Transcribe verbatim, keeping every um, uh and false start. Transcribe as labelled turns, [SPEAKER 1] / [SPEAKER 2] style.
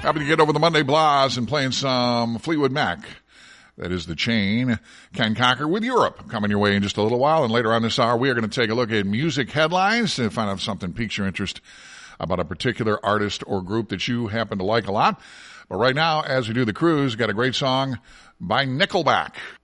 [SPEAKER 1] Happy to get over the Monday blahs and playing some Fleetwood Mac. That is The Chain. Ken Cocker with Europe coming your way in just a little while. And later on this hour, we are going to take a look at music headlines to find out if something piques your interest about a particular artist or group that you happen to like a lot. But right now, as we do the cruise, got a great song by Nickelback.